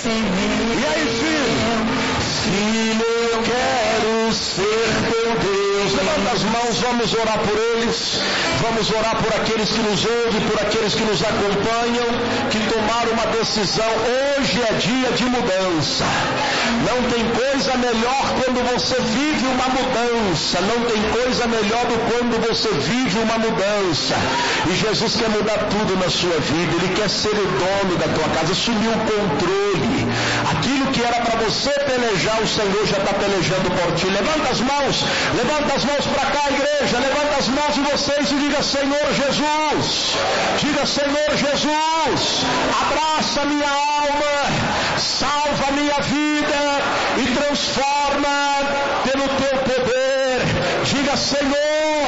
E aí, filho, eu quero ser teu Deus. Levanta as mãos, vamos orar por eles. Vamos orar por aqueles que nos ouvem, por aqueles que nos acompanham, que tomaram uma decisão. Hoje é dia de mudança. Não tem coisa melhor quando você vive uma mudança. Não tem coisa melhor do que quando você vive uma mudança. E Jesus quer mudar tudo na sua vida. Ele quer ser o dono da tua casa, assumir o controle. Aquilo que era para você pelejar, o Senhor já está pelejando por ti. Levanta as mãos para cá, igreja. Levanta as mãos de vocês e diga: Senhor Jesus, diga: Senhor Jesus, abraça minha alma, salva minha vida e transforma pelo teu poder. Diga: Senhor,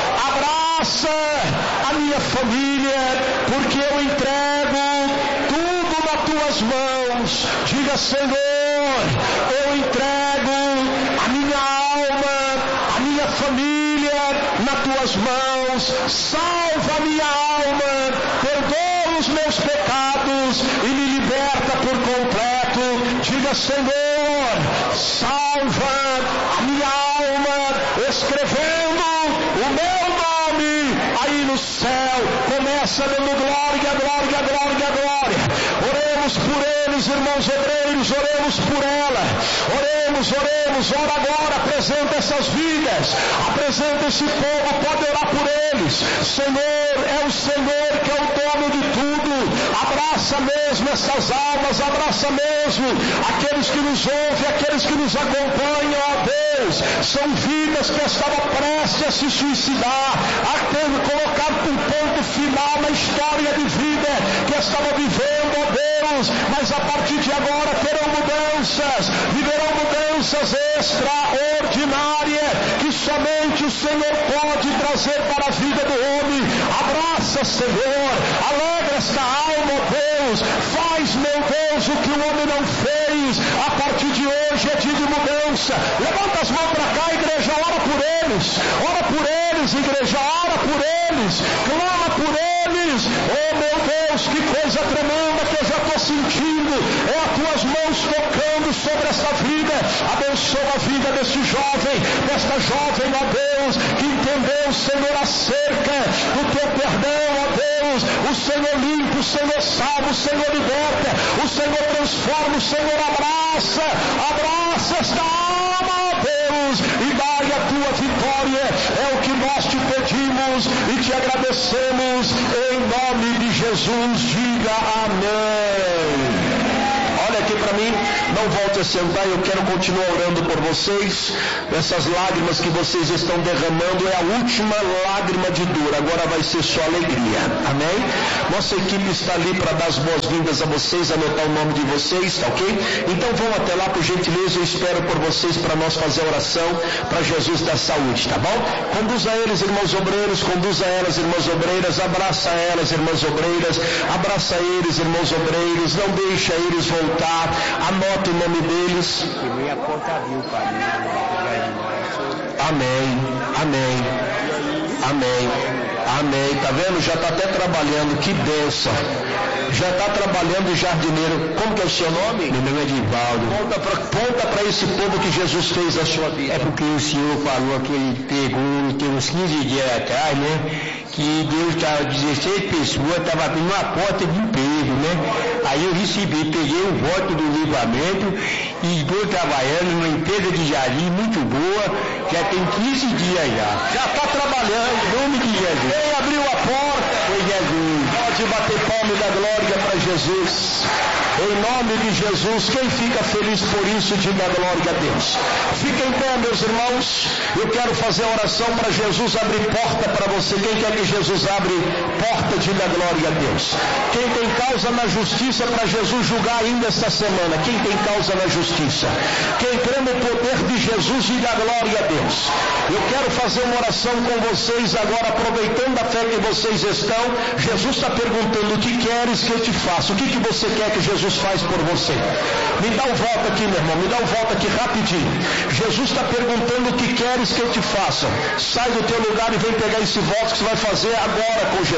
abraça a minha família, porque eu entrego tudo nas tuas mãos. Diga: Senhor, eu entrego a minha alma, a minha família nas tuas mãos. Salva a minha alma, perdoa os meus pecados e me liberta por completo. Diga: Senhor, salva a minha alma, escrevendo o meu nome aí no céu. Começa dando glória, glória, glória, glória. Oremos por eles, irmãos obreiros, oremos por ela. Oremos, ora agora, apresenta essas vidas, apresenta esse povo, pode orar por eles. Senhor, é o Senhor que é o dono de tudo. Abraça mesmo essas almas, abraça mesmo aqueles que nos ouvem, aqueles que nos acompanham, ó Deus. São vidas que estavam prestes a se suicidar, a ter colocado um ponto final na história de vida que estavam vivendo, ó Deus. Mas a partir de agora terão mudanças, viverão mudanças extraordinárias que somente o Senhor pode trazer para a vida do homem. Abraça, Senhor, alegra esta alma, ó Deus. Faz, meu Deus, o que o homem não fez. A partir de hoje é dia de mudança. Levanta as mãos para cá, igreja, ora por eles, igreja, ora por eles, clama por eles. Oh, meu Deus, que coisa tremenda que eu já estou sentindo. É as tuas mãos tocando sobre essa vida. Abençoa a vida deste jovem, desta jovem, ó Deus, que entendeu, Senhor, acerca do teu perdão, ó Deus. O Senhor limpa, o Senhor salva, o Senhor liberta, o Senhor transforma, o Senhor abraça esta alma, ó Deus, e dai a tua vitória. É o que nós te pedimos e te agradecemos em nome de Jesus. Diga amém. Olha aqui para mim, não volte a sentar, eu quero continuar orando por vocês. Essas lágrimas que vocês estão derramando é a última lágrima de dor, agora vai ser só alegria, amém? Nossa equipe está ali para dar as boas-vindas a vocês, anotar o nome de vocês, tá ok? Então vão até lá, por gentileza, eu espero por vocês para nós fazer a oração para Jesus dar saúde, tá bom? Conduza eles, irmãos obreiros, conduza elas, irmãs obreiras, abraça elas, irmãs obreiras, abraça eles, irmãos obreiros, não deixa eles voltar. Anota o nome deles. Amém, amém, amém, amém. Tá vendo? Já está até trabalhando, que bênção. Já está trabalhando de jardineiro. Como que é o seu nome? Meu nome é Divaldo. Conta para esse povo que Jesus fez na sua vida. É porque o senhor falou que ele pegou, tem uns 15 dias atrás, né? Que Deus estava, 16 pessoas, estava abrindo uma porta de emprego, né? Aí eu recebi, peguei o voto do livramento e estou trabalhando numa empresa de jardim muito boa, já tem 15 dias já. Já está trabalhando, em nome de Jesus. Quem abriu a porta? Foi Jesus. Pode bater palma e dar glória para Jesus. Em nome de Jesus, quem fica feliz por isso, diga glória a Deus. Fiquem em pé, meus irmãos. Eu quero fazer a oração para Jesus abrir porta para você. Quem quer que Jesus abre porta, diga glória a Deus. Quem tem causa na justiça para Jesus julgar ainda esta semana. Quem tem causa na justiça? Quem crê no poder de Jesus, diga glória a Deus. Eu quero fazer uma oração com vocês agora, aproveitando a fé que vocês estão. Jesus está perguntando: o que queres que eu te faça? O que você quer que Jesus faz por você? Me dá um voto aqui, meu irmão, me dá um voto aqui rapidinho. Jesus está perguntando: o que queres que eu te faça? Sai do teu lugar e vem pegar esse voto que você vai fazer agora com Jesus.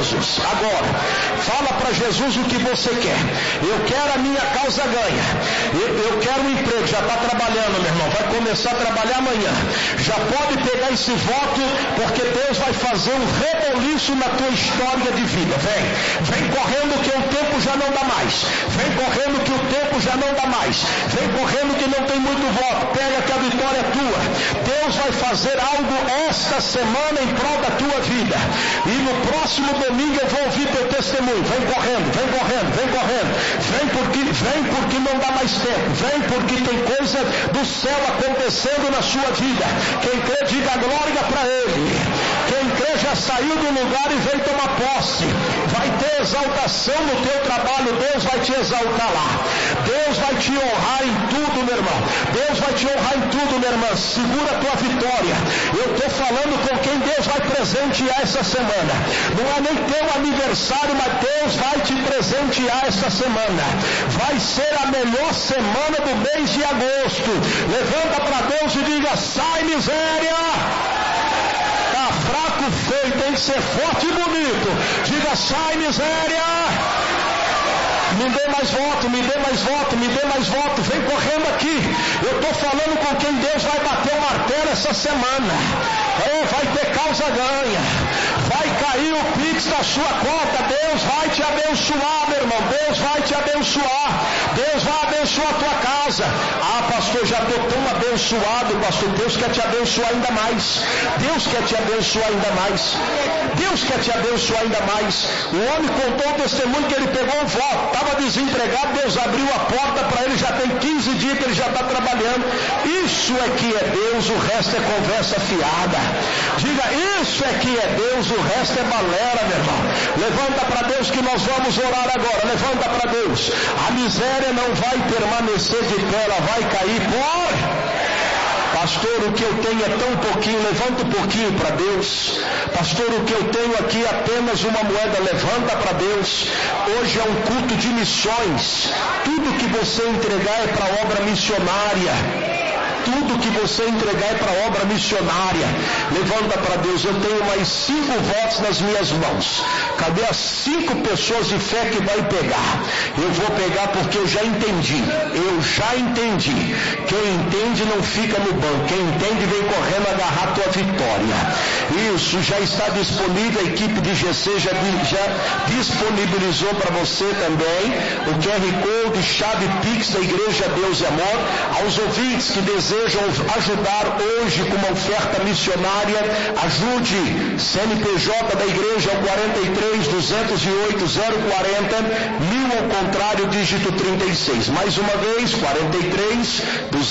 Jesus. Agora, fala para Jesus o que você quer. Eu quero a minha causa ganha. Eu quero um emprego. Já está trabalhando, meu irmão. Vai começar a trabalhar amanhã. Já pode pegar esse voto, porque Deus vai fazer um reboliço na tua história de vida. Vem correndo que o tempo já não dá mais. Vem correndo que o tempo já não dá mais. Vem correndo que não tem muito voto. Pega que a vitória é tua. Deus vai fazer algo esta semana em prol da tua vida. E no próximo domingo eu vou ouvir teu testemunho. Vem correndo, vem correndo, vem correndo. Vem porque não dá mais tempo. Vem porque tem coisa do céu acontecendo na sua vida. Quem crê, diga glória para Ele. Quem crê já saiu do lugar e veio tomar posse. Vai ter exaltação no teu trabalho. Deus vai te exaltar lá. Deus vai te honrar em tudo, meu irmão. Deus vai te honrar em tudo, minha irmã. Segura a tua vitória. Eu estou falando com quem Deus vai presentear essa semana. Não é nem teu aniversário, mas Deus vai te presentear essa semana. Vai ser a melhor semana do mês de agosto. Levanta para Deus e diga: sai miséria. Tá fraco, feio, tem que ser forte e bonito. Diga: sai miséria. Me dê mais voto, me dê mais voto, me dê mais voto. Vem correndo aqui. Eu estou falando com quem Deus vai bater o martelo essa semana. Vai ter causa ganha. Vai cair o Pix da sua conta. Deus vai te abençoar, meu irmão. Deus vai te abençoar. Deus vai abençoar a tua casa. Ah, pastor, já estou tão abençoado, pastor. Deus quer te abençoar ainda mais. Deus quer te abençoar ainda mais. Deus quer te abençoar ainda mais. O homem contou o testemunho que ele pegou um voto. Estava desempregado, Deus abriu a porta para ele, já tem 15 dias que ele já está trabalhando. Isso é que é Deus, o resto é conversa fiada. Diga: isso é que é Deus, o resto é balela, meu irmão. Levanta para Deus que nós vamos orar agora. Levanta para Deus. A miséria não vai permanecer de pé, ela vai cair por... Pastor, o que eu tenho é tão pouquinho. Levanta um pouquinho para Deus. Pastor, o que eu tenho aqui é apenas uma moeda. Levanta para Deus. Hoje é um culto de missões. Tudo que você entregar é para a obra missionária. Tudo que você entregar é para a obra missionária. Levanta para Deus. Eu tenho mais 5 votos nas minhas mãos. Cadê as 5 pessoas de fé que vai pegar? Eu vou pegar porque eu já entendi. Eu já entendi. Quem entende não fica no banco. Quem entende vem correndo agarrar a tua vitória. Isso já está disponível. A equipe de GC já disponibilizou para você também o QR Code, chave Pix da Igreja Deus e Amor. Aos ouvintes que desejam ajudar hoje com uma oferta missionária, ajude. CNPJ da igreja é o 43 208 040 1000 ao contrário, dígito 36. Mais uma vez, 43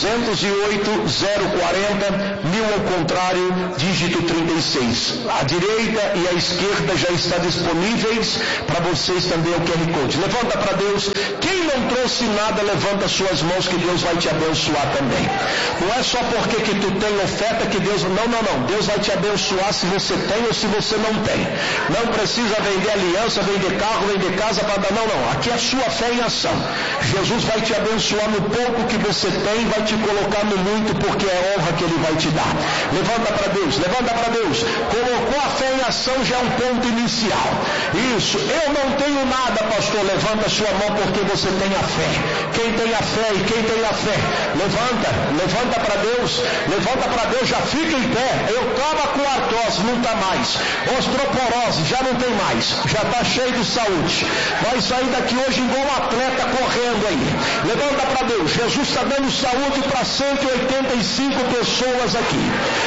208 040 1000 ao contrário, dígito 36. A direita e a esquerda já estão disponíveis para vocês também o QR Code. Levanta para Deus. Quem não trouxe nada, levanta suas mãos que Deus vai te abençoar também. Não é só porque que tu tem oferta que Deus... Não. Deus vai te abençoar se você tem ou se você não tem. Não precisa vender aliança, vender carro, vender casa para dar... Não. Aqui é a sua fé em ação. Jesus vai te abençoar no pouco que você tem, vai te colocar no muito, porque é honra que Ele vai te dar. Levanta para Deus, levanta para Deus. Colocou a fé em ação, já é um ponto inicial. Isso. Eu não tenho nada, pastor. Levanta a sua mão porque você tem a fé. Quem tem a fé e quem tem a fé? Levanta para Deus, já fica em pé. Eu estava com artrose, não está mais. Osteoporose, já não tem mais. Já está cheio de saúde. Vai sair daqui hoje igual um atleta correndo aí. Levanta para Deus. Jesus está dando saúde para 185 pessoas aqui.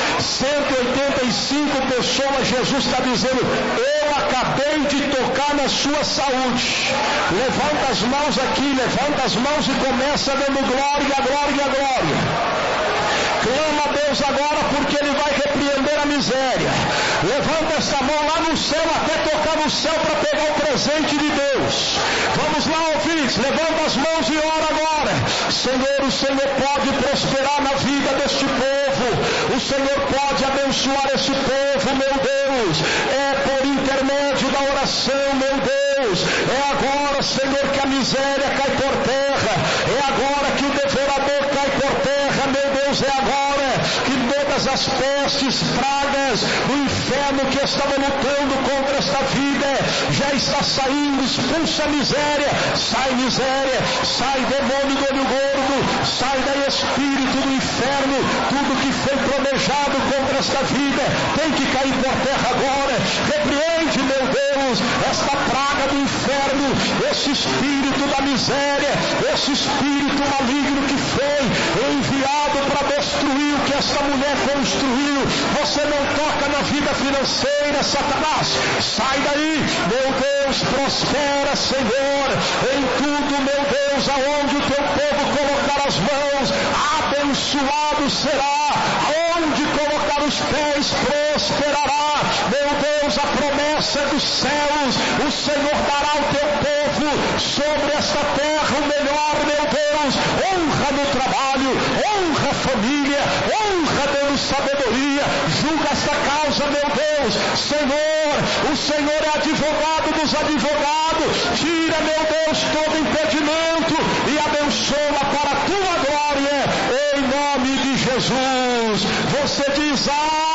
185 pessoas, Jesus está dizendo: eu acabei de tocar na sua saúde. Levanta as mãos aqui, levanta as mãos e começa dando glória. Clama a Deus agora, porque Ele vai repreender a miséria. Levanta essa mão lá no céu, até tocar no céu para pegar o presente de Deus. Vamos lá, ouvintes, levanta as mãos e ora agora. Senhor, o Senhor pode prosperar na vida deste povo. O Senhor pode abençoar esse povo, meu Deus. É por intermédio da oração, meu Deus. É agora, Senhor, que a miséria cai por terra. É agora que o devorador cai por terra, meu Deus. É agora que toda todas as pestes, pragas do inferno que estava lutando contra esta vida, já está saindo. Expulsa a miséria, sai demônio do olho gordo, sai daí espírito do inferno. Tudo que foi planejado contra esta vida tem que cair por terra agora. Repreende, meu Deus, esta praga do inferno, esse espírito da miséria, esse espírito maligno que foi enviado para destruir o que esta mulher construiu. Você não toca na vida financeira, Satanás. Sai daí, meu Deus, prospera, Senhor, em tudo, meu Deus, aonde o teu povo colocar as mãos, abençoado será. Aonde colocar os pés, prosperará. Meu Deus, a promessa dos céus, o Senhor dará ao teu povo sobre esta terra o melhor, meu Deus. Honra no trabalho, honra a família, honra dando sabedoria. Julga esta causa, meu Deus. Senhor, o Senhor é advogado dos advogados. Tira, meu Deus, todo impedimento e abençoa para a tua glória, em nome de Jesus. Você diz: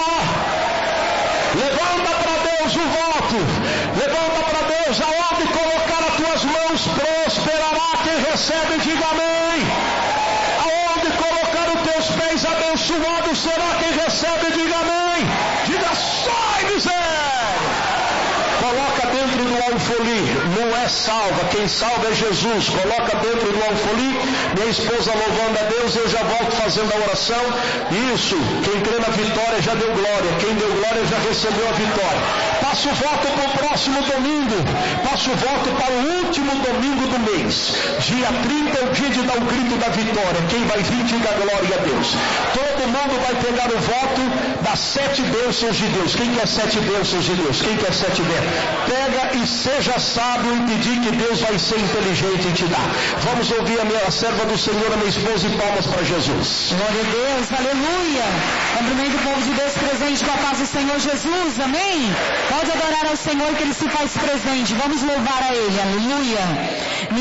levanta para Deus o voto, levanta para Deus, aonde colocar as tuas mãos prosperará. Quem recebe, diga amém. Aonde colocar os teus pés, abençoado será. Quem recebe, diga amém. Diga: sai, miséria. Coloca dentro do alfolim, não é salva, quem salva é Jesus. Coloca dentro do alfolim, minha esposa louvando a Deus, eu já volto fazendo a oração. Isso, quem crê na vitória já deu glória, quem deu glória já recebeu a vitória. Passo o voto para o próximo domingo, passo o voto para o último domingo do mês, dia 30 é o dia de dar o grito da vitória. Quem vai vir, diga glória a Deus. Todo mundo vai pegar o voto das 7 bênçãos de Deus. Quem quer 7 bênçãos de Deus? Quem quer 7 bênçãos? Pega e seja sábio em pedir, que Deus vai ser inteligente em te dar. Vamos ouvir a serva do Senhor, a minha esposa, e palmas para Jesus. Glória a Deus, aleluia. Cumprimento o povo de Deus presente com a paz do Senhor Jesus, amém? Pode adorar ao Senhor que Ele se faz presente. Vamos louvar a Ele, aleluia.